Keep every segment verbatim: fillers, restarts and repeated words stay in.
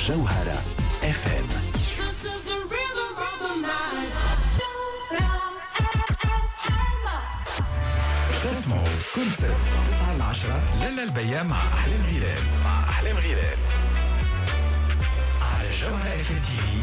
جوهرة اف ام. تسمعوا كل سبت تسعة لعشرة للا البيا مع أحلام غيلان مع أحلام غيلان على جوهرة اف ام تي في.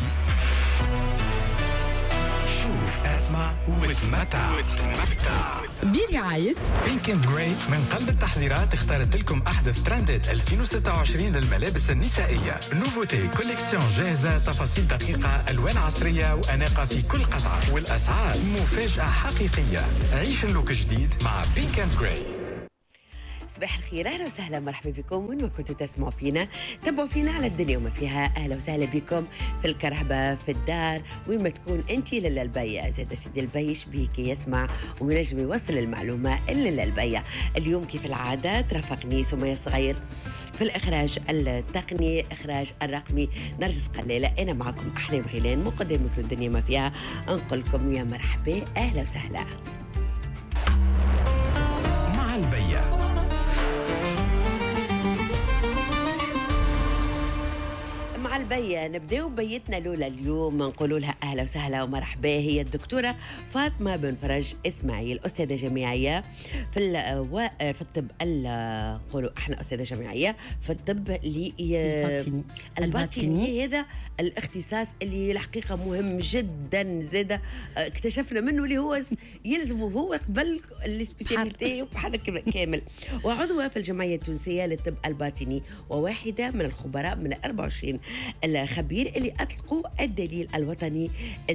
شوف اسمع وتمتع وتمتع برعاية بينك اند جراي. من قلب التحضيرات اختارت لكم أحدث ترندات ألفين وستة وعشرين للملابس النسائية. نوفوتي كوليكسيون جاهزة، تفاصيل دقيقة، ألوان عصرية وأناقة في كل قطعة، والأسعار مفاجأة حقيقية. عيش اللوك جديد مع بينك اند جراي. صباح الخير، اهلا وسهلا، مرحبا بكم وين ما كنتوا تسمعوا فينا. تابعوا فينا على الدنيا وما فيها. اهلا وسهلا بكم في الكرهبه، في الدار، وين ما تكون انت. للا البيا زاد سيدي البي شبيكي يسمع وينجم يوصل المعلومه الا البيا. اليوم كيف العاده ترافقني سمية صغير في الاخراج التقني، اخراج الرقمي نرجس قليله. انا معكم احلام غيلان، مقدمه الدنيا ما فيها. نقول لكم يا مرحبا، اهلا وسهلا مع البيا. مع البيا نبداو بيتنا الاولى اليوم، نقولوا لها اهلا وسهلا ومرحبا. هي الدكتوره فاطمه بن فرج اسماعيل، استاذه جامعيه في في الطب. نقولوا احنا استاذه جامعيه في الطب اللي الباطني. الباطني هذا الاختصاص اللي الحقيقه مهم جدا. زاده اكتشفنا منه اللي هو يلزم هو قبل السبيسياليتي وبحال كامل. وعضوه في الجمعيه التونسيه للطب الباطني، وواحده من الخبراء من أربعة وعشرين الخبير اللي أطلقوا الدليل الوطني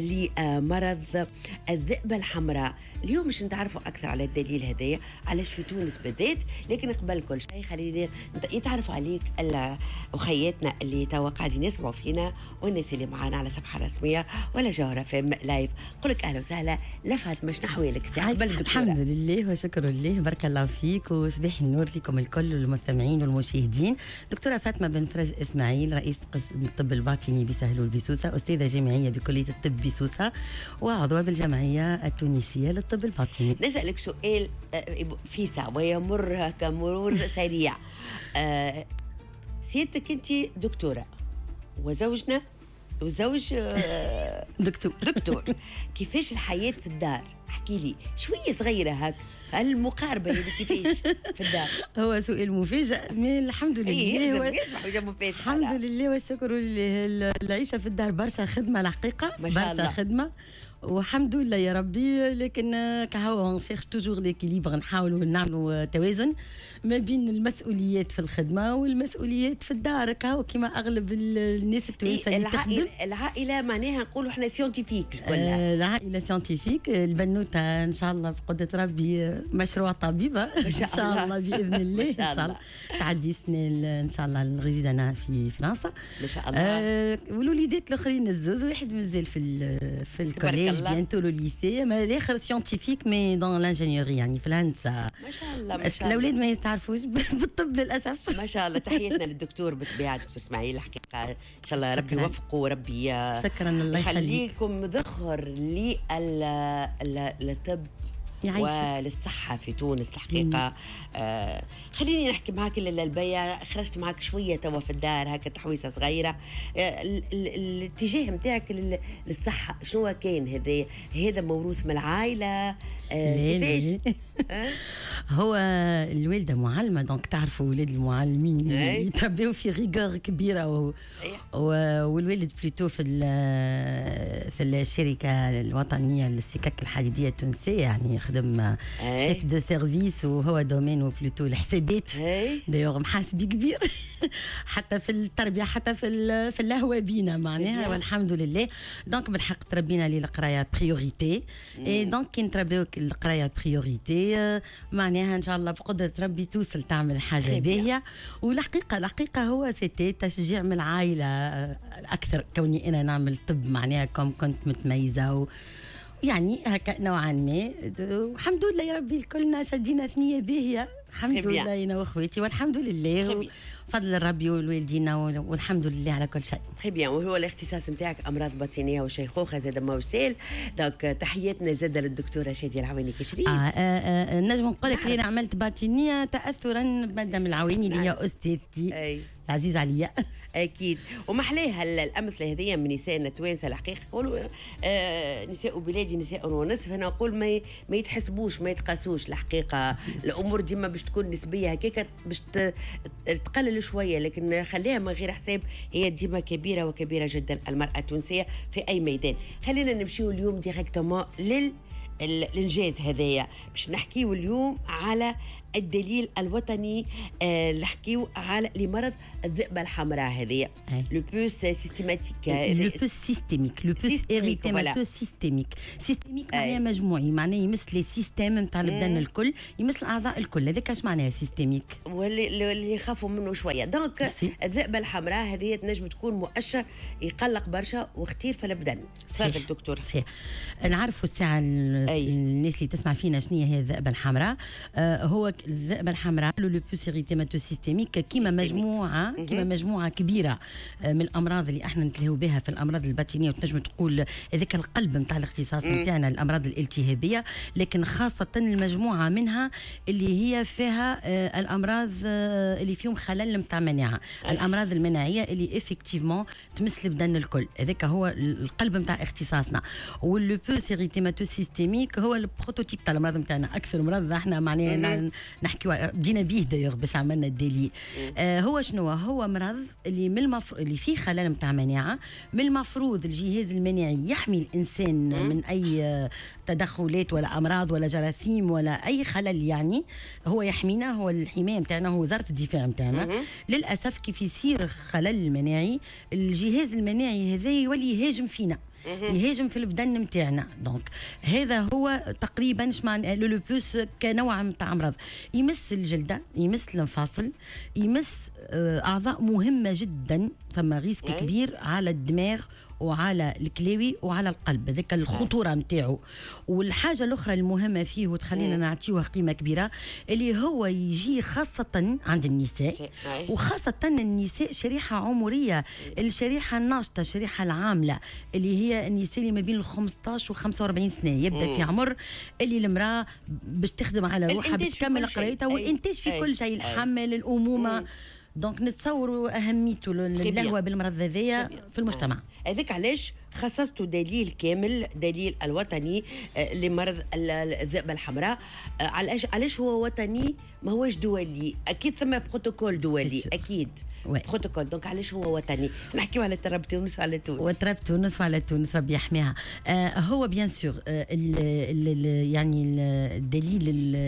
لمرض الذئبة الحمراء. اليوم مش نتعرفوا أكثر على الدليل هذايا علاش في تونس بالذات، لكن قبل كل شيء خلينا يتعرفوا عليك أخياتنا اللي توا قاعدين يسمعوا فينا والناس اللي معانا على صفحة رسمية ولا جوهرة فيم لايف. قولك أهلا وسهلا لفات مش نحويلك ساعة قبل الدكتورة. الحمد لله وشكر لله، بارك الله فيك وصباح النور لكم الكل والمستمعين والمشاهدين. دكتورة فاطمة بن فرج إسماعيل، رئيس قسم الطب الباطني بسهلول بسوسة، أستاذة جامعية بكلية الطب بسوسة، وعضوة بالجمعية التونسية للطب الباطني. نسألك سؤال في ساعة ويمر كمرور سريع. أه سيادتك أنت دكتورة وزوجنا وزوج أه دكتور دكتور كيفاش الحياة في الدار؟ احكي لي شوية صغيرة هاك المقاربة اللي كيفاش في الدار. هو سؤال مفاجئ، من الحمد لله. ايه يسمح وجا مفاجئ. الحمد لله والشكر لله. العيشة في الدار برشا خدمة الحقيقة، برشا خدمة والحمد لله يا ربي. لكن كهو نشيخ توجور ليكيليبر، نحاولوا نعملوا توازن ما بين المسؤوليات في الخدمة والمسؤوليات في الدار، كهو كما أغلب الناس التوانسة إيه اللي تخدم. العائلة معناها نقولوا احنا سيونتيفيك كلها. آه العائلة سيونتيفيك. البنوتة إن شاء الله بقدرة ربي مشروع طبيبة إن شاء الله, الله بإذن الله. إن شاء الله تعدي سنة إن شاء الله الغزيدنا في فرنسا ما شاء الله. آه والوليدات الآخرين الزوز، واحد مازال في في الكوليج بيانتو لو ليسي، ما الاخر سيونتيفيك مي دون لانجينيوري يعني في الهندسه. ما شاء الله ما شاء الله. الاولاد ما يستعرفوش بالطب للاسف. ما شاء الله. تحياتنا للدكتور بالطبيعه دكتور اسماعيل، الحقيقه ان شاء الله ربي يوفقه وربي شكرا الله يخليكم ذخر للطب وللصحة في تونس الحقيقة. آه خليني نحكي معاك للبيا. خرجت معاك شوية توا في الدار هكا تحويسة صغيرة. آه الاتجاه متاعك للصحة شنو كان؟ هذا هذا موروث من العائلة؟ آه كيفاش؟ آه؟ هو الوالدة معلمة، دونك تعرفوا ولاد المعلمين يتربيوا في ريغور كبيرة و... والوالد بلوتو في في الشركة الوطنية للسكك الحديدية التونسية، يعني خدم شيف دو سيرفيس، وهو دومينو بلوتو الحسابات. دايوغ محاسبي كبير حتى في التربية حتى في في اللهوة بينا معناها والحمد لله. دونك بالحق تربينا للقراية بريوريتي، اي دونك كي نتربيو القراية بريوريتي معناها ان شاء الله بقدرة ربي توصل تعمل حاجة باهية. والحقيقة الحقيقة هو سيتي تشجيع من العائلة اكثر، كوني انا نعمل طب معناها كم كنت متميزة و يعني هكا نوعا ما. والحمد لله يا ربي الكلنا شدينا ثنية باهية الحمد لله انا واخواتي والحمد لله فضل الربي والوالدين والحمد لله على كل شيء. تري بيان. وهو الاختصاص نتاعك امراض باطنيه وشيخوخه زاد ما وسال. دونك تحياتنا زاد للدكتوره شاديه العويني كشريت. آه آه آه نجم نقول لك انا عملت باطنيه تاثرا بمدام العويني اللي هي استاذتي عزيز عليا. اكيد. ومحليها الامثله هذه من نسائنا التوانسه الحقيقه يقولوا آه نساء بلادي نساء ونصف. انا نقول ما ما يتحسبوش ما يتقاسوش الحقيقه. الامور ديما باش تكون نسبيه هكاك باش تقلل شويه، لكن خليها من غير حساب هي ديما كبيره وكبيره جدا المراه التونسيه في اي ميدان. خلينا نمشيو اليوم ديريكتومون لل الانجاز هذايا باش نحكيو اليوم على الدليل الوطني اللي آه حكيو على لمرض الذئبه الحمراء هذيا لو بوس سيستيماتيك لو بوس سيستيميك لو بوس اريتيماتو سيستيميك سيستيميك معناها مجموعي، معناها يمس لي سيستيم نتاع البدن الكل، يمس الاعضاء الكل. هذاك اش معناها سيستيميك واللي اللي يخافوا منه شويه. دونك الذئبه الحمراء هذه تنجم تكون مؤشر يقلق برشا واختير في البدن. تفضل دكتور. صحيح. نعرفوا الساعه الناس اللي تسمع فينا شنو هي الذئبه الحمراء. آه هو الذئبه الحمراء لو لوبوس اريتيماتو سيستيميك كيما مجموعه كيما مجموعه كبيره من الامراض اللي احنا نتلهوا بها في الامراض الباطنيه، وتنجم تقول هذاك القلب نتاع الاختصاص نتاعنا الامراض الالتهابيه، لكن خاصه المجموعه منها اللي هي فيها آه الامراض آه اللي فيهم خلل نتاع مناعه، الامراض المناعيه اللي افكتيفمون تمس البدن الكل. هذاك هو القلب نتاع اختصاصنا. واللوبوس اريتيماتو سيستيميك هو البروتوتيب تاع المرض نتاعنا، اكثر مرض احنا معناها نحكيوا بدينا بيه دايوغ باش عملنا الدليل. آه هو شنو هو مرض اللي من المفروض اللي فيه خلل نتاع مناعه، من المفروض الجهاز المناعي يحمي الانسان من اي تدخلات ولا امراض ولا جراثيم ولا اي خلل، يعني هو يحمينا، هو الحمايه نتاعنا، هو وزاره الدفاع نتاعنا. للاسف كيف يصير خلل مناعي الجهاز المناعي هذا يولي يهاجم فينا، يهاجم في البدن نتاعنا. دونك هذا هو تقريبا شمعنى لو لوبوس كنوع نتاع امراض يمس الجلده، يمس المفاصل، يمس اعضاء مهمه جدا، ثم ريسك كبير على الدماغ وعلى الكلاوي وعلى القلب. هذيك الخطوره نتاعو. والحاجه الاخرى المهمه فيه وتخلينا نعطيوه قيمه كبيره اللي هو يجي خاصه عند النساء، وخاصه النساء شريحه عمريه، الشريحه الناشطه، الشريحه العامله اللي هي النساء اللي ما بين ال خمسطاش و خمسة وأربعين سنه، يبدا في عمر اللي المراه باش تخدم على روحها باش تكمل قرايتها، والانتاج في كل شيء، الحمل، الامومه. دونك نتصوروا اهميته اللهوه بالمرض هذايا في المجتمع. هذاك علاش خصصتوا دليل كامل، دليل الوطني لمرض الذئبه الحمراء. علاش علاش هو وطني ما هوش دولي؟ اكيد ثم بروتوكول دولي اكيد بروتوكول. دونك علاش هو وطني؟ نحكيو على تراب تونس وعلى تونس وتراب تونس وعلى تونس ربي يحميها. آه هو بيان سور آه ال ال يعني الدليل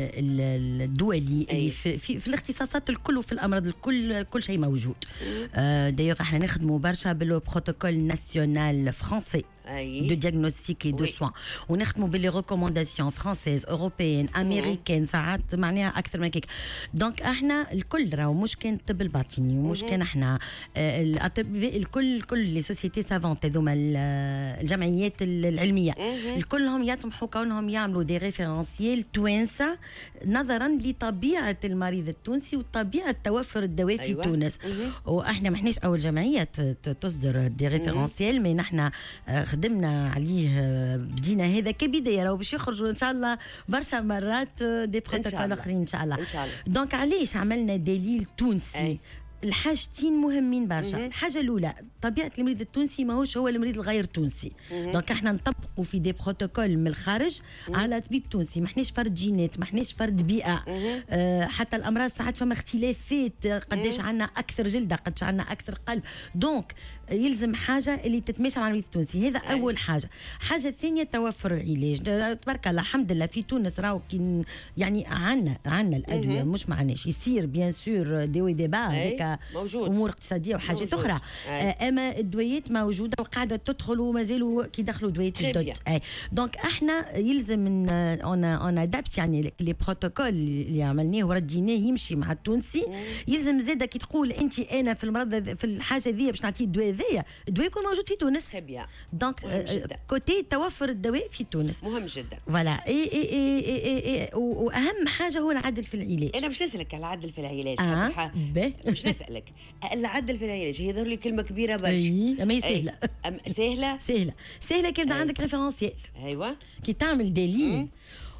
الدولي اللي في, في, في الاختصاصات الكل وفي الامراض الكل كل شيء موجود. آه دايوغ احنا نخدموا برشا بالبروتوكول ناسيونال فرونسي de diagnostic et de oui. soins. ونخدموا باللي ريكومونداسيون فرانسيز اوروبيين امريكان ساعات معناها اكثر من كيك. دونك احنا الكل راهو مش كان الطب الباطني ومش كان احنا الاطباء الكل كل لي سوسيتي سافونت هذوما الجمعيات العلميه الكلهم يطمحوا كونهم يعملوا دي ريفيرونسيال توانسه نظرا لطبيعه المريض التونسي وطبيعه توفر الدواء في تونس. واحنا ما احناش اول جمعيه تصدر دي ريفيرونسيال، مي نحن خدمنا عليه، بدينا هذا كبدايه، راهو باش يخرجوا ان شاء الله برشا مرات دي بروتوكول اخرين ان شاء الله. دونك علاش عملنا دليل تونسي؟ أي. الحاجتين مهمين برشا. الحاجه الاولى طبيعه المريض التونسي ماهوش هو المريض الغير تونسي. دونك احنا نطبقوا في دي بروتوكول من الخارج على طبيب تونسي، ما احناش فرد جينات، ما احناش فرد بيئه. آه حتى الامراض ساعات فما اختلافات، قداش عندنا اكثر جلده، قداش عندنا اكثر قلب. دونك يلزم حاجه اللي تتماشى مع المريض التونسي، هذا اول حاجه. حاجه الثانيه توفر العلاج. تبارك الله الحمد لله في تونس راهو يعني عندنا عندنا الادويه، مش معناش يصير بيان سور دي وي ديبا موجود، امور اقتصاديه وحاجات اخرى. آه اما الدويات موجوده وقاعده تدخل ومازالوا كي دخلوا دويات جدد. اي دونك احنا يلزم اون اون ادابت يعني لي بروتوكول اللي عملناه ورديناه يمشي مع التونسي. يلزم زاده كي تقول انت انا في المرض في الحاجه ذي باش نعطيه الدواء ذي، الدواء يكون موجود في تونس. دونك كوتي توفر الدواء في تونس مهم جدا. فوالا اي اي اي اي اي واهم حاجه هو العدل في العلاج. انا مش نسالك على العدل في العلاج. آه. مش نسالك العدل في العلاج، هي ظهر لي كلمه كبيره برشا. اي اما هي سهله. أم سهله سهله سهله كي يبدا عندك ريفيرونسيال. ايوه كي تعمل دليل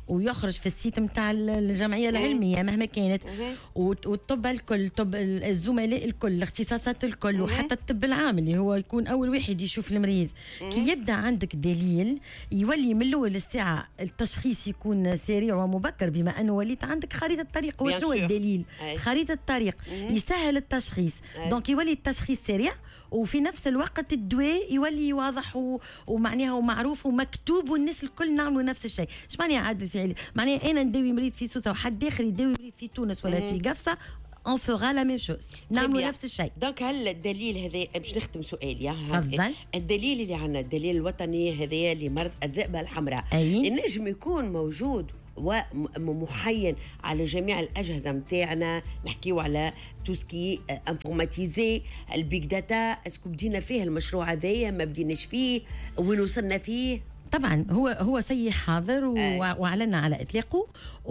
ويخرج في السيت نتاع الجمعيه العلميه مهما كانت، والطب الكل، طب الزملاء الكل، الاختصاصات الكل، وحتى الطب العام اللي هو يكون اول واحد يشوف المريض. كي يبدا عندك دليل يولي من الاول الساعه التشخيص يكون سريع ومبكر، بما انه وليت عندك خريطه الطريق. وشنو الدليل؟ خريطه الطريق يسهل التشخيص، دونك يولي التشخيص سريع، وفي نفس الوقت الدواء يولي واضح و... ومعناها ومعروف ومكتوب، والناس الكل نعملوا نفس الشيء. اش معناها عادل فعلي؟ معناها انا نداوي مريض في سوسه وحد اخر يداوي مريض في تونس ولا في قفصه، on fera la même chose، نعملوا نفس الشيء. دونك هل الدليل هذا باش نختم سؤالي، تفضل. الدليل اللي عندنا الدليل الوطني هذايا لمرض الذئبه الحمراء، النجم يكون موجود ومحين على جميع الأجهزة متاعنا، نحكيو على توسكي انفورماتيزي، البيج داتا، اسكو بدينا فيه المشروع هذايا ما بديناش فيه، وين وصلنا فيه؟ طبعا هو هو سي حاضر و... واعلنا على اطلاقه،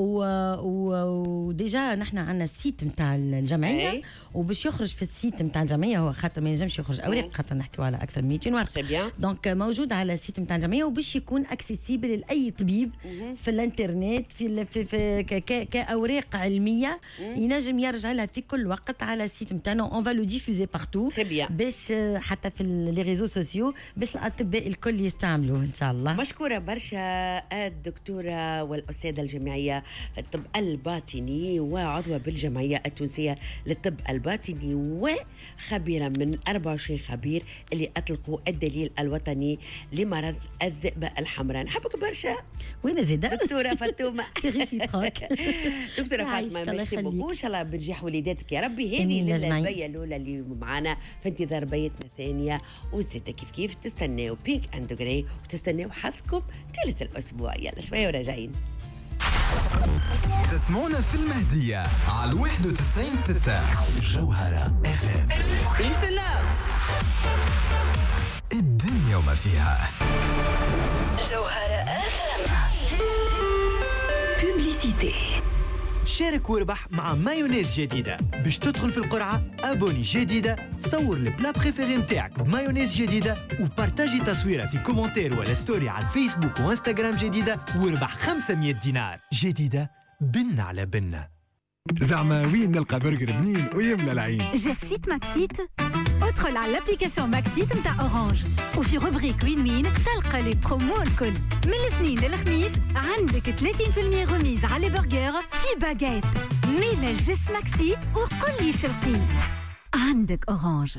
وديجا و... نحن عندنا السيت نتاع الجمعيه أي. وباش يخرج في السيت نتاع الجمعيه، هو خاطر ما ينجمش يخرج اوراق خاطر نحكيو على اكثر من مئتين ورقه، دونك موجود على السيت نتاع الجمعيه، وباش يكون اكسيسيبل لاي طبيب مم. في الانترنت، في في, في ك... ك... كاوراق علميه مم. ينجم يرجع لها في كل وقت على السيت نتاعنا. اون فا لو ديفوزي بارتو باش حتى في لي ريزو سوسيو باش الاطباء الكل يستعملوه ان شاء الله. مشكورة برشا الدكتورة والأستاذة الجامعية الطب الباطني وعضوة بالجمعية التونسية للطب الباطني وخبيرة من أربعة وعشرين خبير اللي أطلقوا الدليل الوطني لمرض الذئبة الحمراء. نحبك برشا. وين زيدا دكتورة فاطمة؟ دكتورة فاطمة ميرسي بوكو، إن شاء الله بنجاح وليداتك يا ربي. هذه البية الأولى اللي معنا في انتظار بيتنا الثانية، وزيدا كيف كيف تستناو بينك أند جراي وتستناو حظكم ثالث الأسبوع. يلا شوية وراجعين. تسمعونا في المهدية على واحد وتسعين ستة جوهرة اف ام. السلام الدنيا وما فيها. جوهرة اف ام. بوبليسيتي. شارك واربح مع مايونيز جديدة. باش تدخل في القرعة أبوني جديدة، صور البلا بريفيري متاعك بمايونيز جديدة وبارتاجي تصويرة في كومنتير ولا ستوري على الفيسبوك وانستغرام جديدة، واربح خمسمية دينار جديدة. بن على بنة. زعما وين نلقى برجر بنين ويملى العين؟ جسيت ماكسيت. ادخل على الابليكاسيون ماكسيت نتاع اورانج، وفي روبريك وين وين تلقى لي برومو الكل. من الاثنين للخميس عندك ثلاثين بالمئة غميز على برجر في باجيت. ميلا جس ماكسيت وقل لي شلقي. عندك اورانج.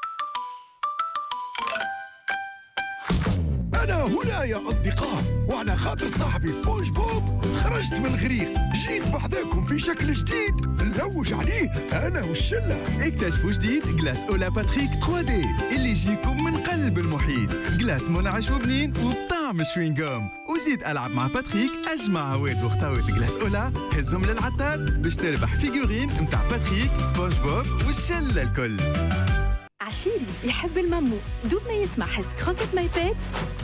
أنا هنا يا أصدقاء، وعلى خاطر صاحبي سبونج بوب خرجت من الغريق، جيت بحذاكم في شكل جديد نلوج عليه أنا والشلة. اكتشفوا جديد جلاس أولا باتريك ثري دي اللي يجيكم من قلب المحيط، جلاس منعش وبنين وبطعم شوينغوم. وزيد ألعب مع باتريك، أجمع عواد وخطاوة جلاس أولا، هزهم للعطار باش تربح فيجورين متاع باتريك سبونج بوب والشلة الكل. عشيري يحب المامو، دوب ما يسمع حس كروكيت ماي بيت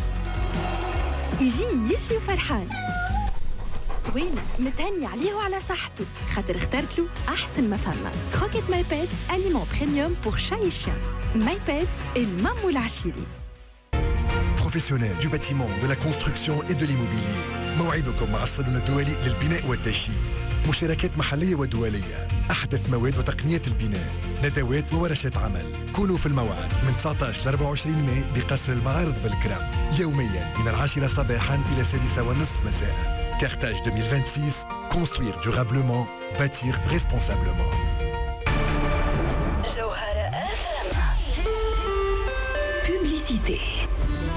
يجي يجري وفرحان. وين متهني عليه وعلى صحته، خاطر اخترت له احسن ما فما كروكيت ماي بيت اليمون بريميوم بور شاي شيان. ماي بيت المامو العشيري. Professionnels du bâtiment, de la construction et de l'immobilier. موعدكم مع الصالون الدولي للبناء والتشييد. مشاركات محلية ودولية، أحدث مواد وتقنيات البناء، ندوات وورشات عمل. كونوا في الموعد من تسعة عشر إلى أربعة وعشرين ماي بقصر المعارض بالكرام، يوميا من العاشرة صباحا إلى السادسة والنصف مساء. Carthage deux mille vingt-six, construire durablement, bâtir responsablement. جوهرة اف ام. بوبليسيتي.